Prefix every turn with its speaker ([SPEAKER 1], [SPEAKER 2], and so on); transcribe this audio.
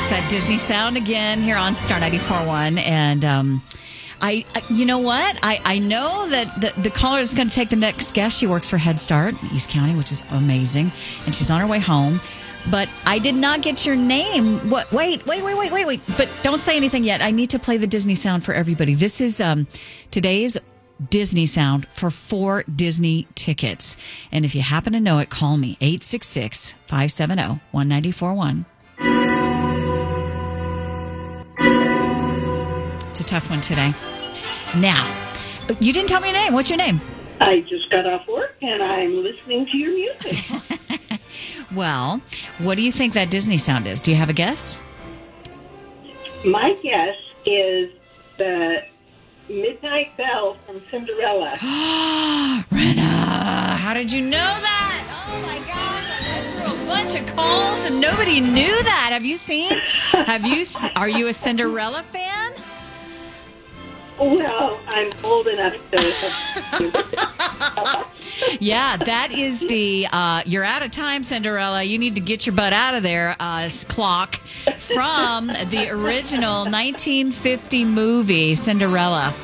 [SPEAKER 1] It's that Disney sound again here on Star 94.1. And you know what? I know that the caller is going to take the next guest. She works for Head Start in East County, which is amazing. And she's on her way home. But I did not get your name. What? Wait. But don't say anything yet. I need to play the Disney sound for everybody. This is today's Disney sound for 4 Disney tickets. And if you happen to know it, call me, 866-570-1941. It's a tough one today. Now, you didn't tell me your name. What's your name?
[SPEAKER 2] I just got off work and I'm listening to your music.
[SPEAKER 1] Well, what do you think that Disney sound is? Do you have a guess?
[SPEAKER 2] My guess is the Midnight Bell from Cinderella.
[SPEAKER 1] Rena, how did you know that? Oh my gosh, I went through a bunch of calls and nobody knew that. Are you a Cinderella fan?
[SPEAKER 2] Well, I'm old enough to...
[SPEAKER 1] Yeah, that is the you're out of time, Cinderella. You need to get your butt out of there, clock, from the original 1950 movie, Cinderella.